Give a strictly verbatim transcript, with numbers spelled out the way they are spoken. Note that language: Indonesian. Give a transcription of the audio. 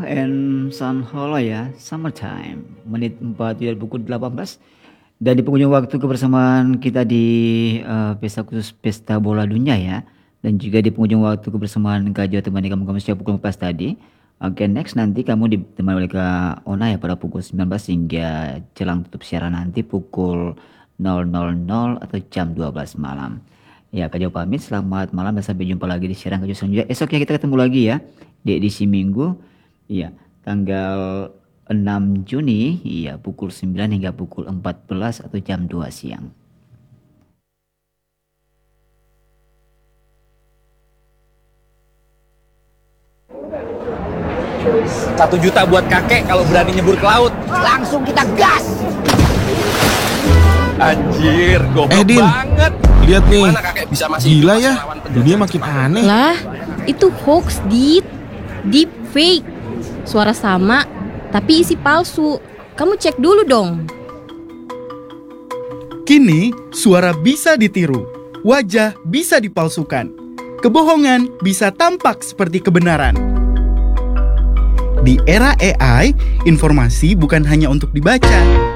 and Sun Holo ya, Summertime, menit empat dari pukul delapan belas. Dan di penghujung waktu kebersamaan kita di uh, pesta khusus Pesta Bola Dunia ya. Dan juga di penghujung waktu kebersamaan Kak Jo temani kamu-kamu sejak pukul empat belas tadi. Oke, next nanti kamu ditemani oleh Kak Ona ya pada pukul sembilan belas hingga jelang tutup siaran nanti pukul nol nol nol atau jam dua belas malam. Ya, Kak Jo pamit, selamat malam dan sampai jumpa lagi di siaran Kak Jo selanjutnya. Esok ya kita ketemu lagi ya di edisi Minggu. Iya, tanggal enam Juni, iya pukul sembilan hingga pukul empat belas atau jam dua siang. Satu juta buat kakek kalau berani nyebur ke laut. Langsung kita gas. Anjir, goblok Eh, Din. banget. Lihat nih, Gimana kakek bisa masih gila hidup ya, melawan penjajah dunia Jepang? makin aneh. Lah, itu hoax, Dit. Deep fake. Suara sama, tapi isi palsu. Kamu cek dulu dong. Kini, suara bisa ditiru, wajah bisa dipalsukan, kebohongan bisa tampak seperti kebenaran. Di era A I, informasi bukan hanya untuk dibaca,